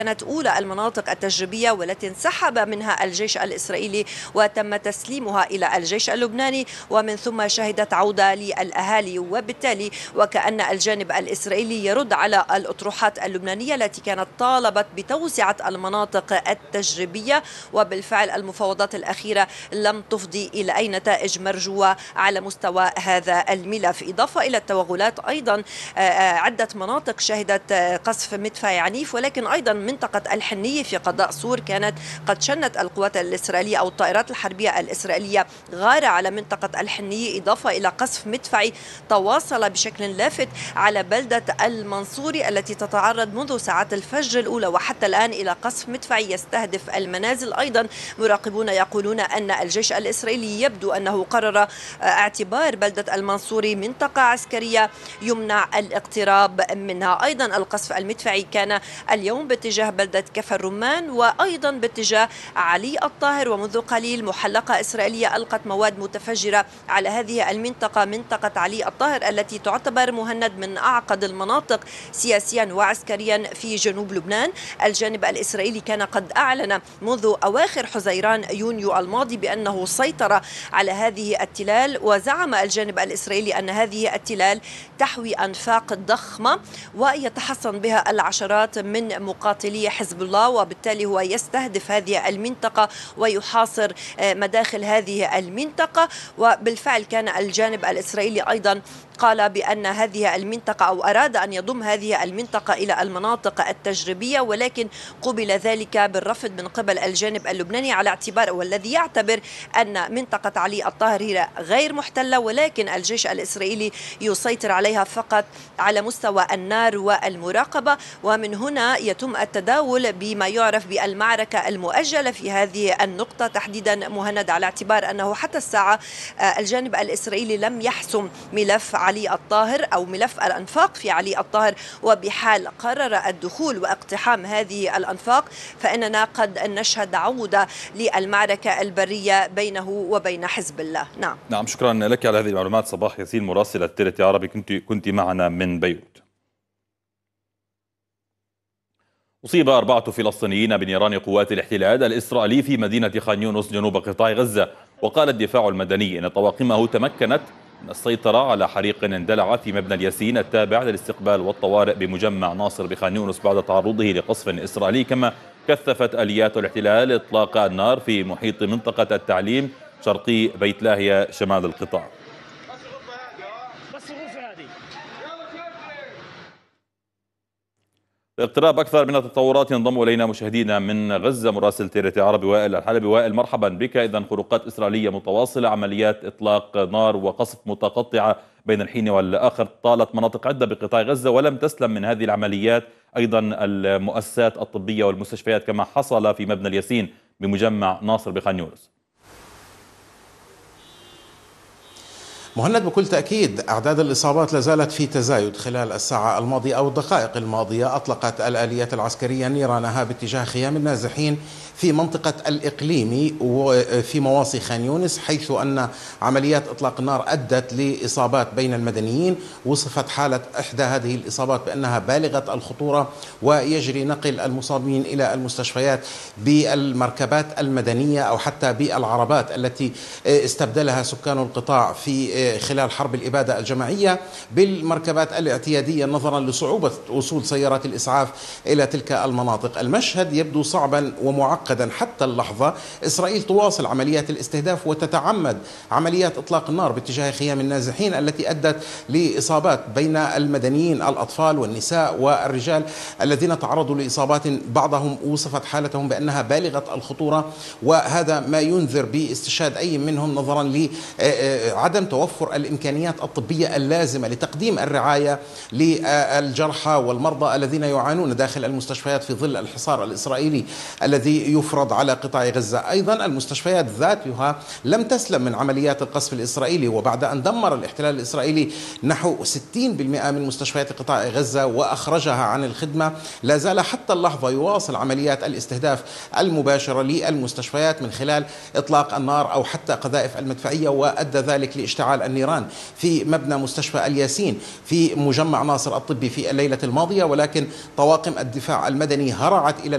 كانت أولى المناطق التجريبية والتي انسحب منها الجيش الإسرائيلي وتم تسليمها إلى الجيش اللبناني، ومن ثم شهدت عودة للأهالي، وبالتالي وكأن الجانب الإسرائيلي يرد على الأطروحات اللبنانية التي كانت طالبت بتوسعة المناطق التجريبية. وبالفعل المفاوضات الأخيرة لم تفضي إلى أي نتائج مرجوة على مستوى هذا الملف، إضافة إلى التوغلات أيضا عدة مناطق شهدت قصف مدفعي عنيف، ولكن أيضا منطقة الحنية في قضاء سور كانت قد شنت القوات الإسرائيلية أو الطائرات الحربية الإسرائيلية غارة على منطقة الحنية، إضافة إلى قصف مدفعي تواصل بشكل لافت على بلدة المنصوري التي تتعرض منذ ساعات الفجر الأولى وحتى الآن إلى قصف مدفعي يستهدف المنازل. أيضا مراقبون يقولون أن الجيش الإسرائيلي يبدو أنه قرر اعتبار بلدة المنصوري منطقة عسكرية يمنع الاقتراب منها. أيضا القصف المدفعي كان اليوم باتجاه بلدة كفر الرمان وأيضا باتجاه علي الطاهر، ومنذ قليل محلقة إسرائيلية ألقت مواد متفجرة على هذه المنطقة، منطقة علي الطاهر التي تعتبر مهند من أعقد المناطق سياسيا وعسكريا في جنوب لبنان. الجانب الإسرائيلي كان قد أعلن منذ أواخر حزيران يونيو الماضي بأنه سيطر على هذه التلال، وزعم الجانب الإسرائيلي أن هذه التلال تحوي أنفاق ضخمة ويتحصن بها العشرات من مقاتلي حزب الله، وبالتالي هو يستهدف هذه المنطقة ويحاصر مداخل هذه المنطقة. وبالفعل كان الجانب الإسرائيلي أيضا قال بأن هذه المنطقة أو أراد أن يضم هذه المنطقة إلى المناطق التجريبية، ولكن قبل ذلك بالرفض من قبل الجانب اللبناني على اعتبار والذي يعتبر أن منطقة علي الطاهر هي غير محتلة، ولكن الجيش الإسرائيلي يسيطر عليها فقط على مستوى النار والمراقبة. ومن هنا يتم التداول بما يعرف بالمعركة المؤجلة في هذه النقطة تحديدا مهند، على اعتبار أنه حتى الساعة الجانب الإسرائيلي لم يحسم ملف علي الطاهر أو ملف الأنفاق في علي الطاهر، وبحال قرر الدخول واقتحام هذه الأنفاق فإننا قد نشهد عودة للمعركة البرية بينه وبين حزب الله. نعم، شكرا لك على هذه المعلومات. صباح ياسين مراسلة تيرت عربي، كنت معنا من بيروت. أصيب 4 فلسطينيين بنيران قوات الاحتلال الإسرائيلي في مدينة خان يونس جنوب قطاع غزة. وقال الدفاع المدني إن طواقمه تمكنت من السيطرة على حريق اندلع في مبنى الياسين التابع للاستقبال والطوارئ بمجمع ناصر بخان يونس بعد تعرضه لقصف إسرائيلي. كما كثفت آليات الاحتلال إطلاق النار في محيط منطقة التعليم شرقي بيت لاهيا شمال القطاع. اقتراب أكثر من التطورات ينضم إلينا مشاهدينا من غزة مراسل تيرت عربي وائل الحلبي. وائل، مرحبا بك. إذن خروقات إسرائيلية متواصلة، عمليات إطلاق نار وقصف متقطعة بين الحين والآخر طالت مناطق عدة بقطاع غزة، ولم تسلم من هذه العمليات أيضا المؤسسات الطبية والمستشفيات كما حصل في مبنى الياسين بمجمع ناصر بخان يونس. مهند، بكل تأكيد أعداد الإصابات لازالت في تزايد. خلال الساعة الماضية أو الدقائق الماضية أطلقت الآليات العسكرية نيرانها باتجاه خيام النازحين في منطقة الإقليمي وفي مواصي خان يونس، حيث أن عمليات إطلاق النار أدت لإصابات بين المدنيين. وصفت حالة إحدى هذه الإصابات بأنها بالغة الخطورة، ويجري نقل المصابين إلى المستشفيات بالمركبات المدنية أو حتى بالعربات التي استبدلها سكان القطاع في خلال حرب الإبادة الجماعية بالمركبات الاعتيادية، نظرا لصعوبة وصول سيارات الإسعاف إلى تلك المناطق. المشهد يبدو صعبا ومعقدا حتى اللحظة. إسرائيل تواصل عمليات الاستهداف وتتعمد عمليات إطلاق النار باتجاه خيام النازحين التي أدت لإصابات بين المدنيين، الأطفال والنساء والرجال الذين تعرضوا لإصابات بعضهم وصفت حالتهم بأنها بالغة الخطورة، وهذا ما ينذر باستشهاد أي منهم نظرا لعدم توفر الإمكانيات الطبية اللازمة لتقديم الرعاية للجرحى والمرضى الذين يعانون داخل المستشفيات في ظل الحصار الإسرائيلي الذي يفرض على قطاع غزة. أيضا المستشفيات ذاتها لم تسلم من عمليات القصف الإسرائيلي، وبعد أن دمر الاحتلال الإسرائيلي نحو 60% من مستشفيات قطاع غزة وأخرجها عن الخدمة، لا زال حتى اللحظة يواصل عمليات الاستهداف المباشرة للمستشفيات من خلال إطلاق النار أو حتى قذائف المدفعية، وأدى ذلك لاشتعال النيران في مبنى مستشفى الياسين في مجمع ناصر الطبي في الليلة الماضية. ولكن طواقم الدفاع المدني هرعت إلى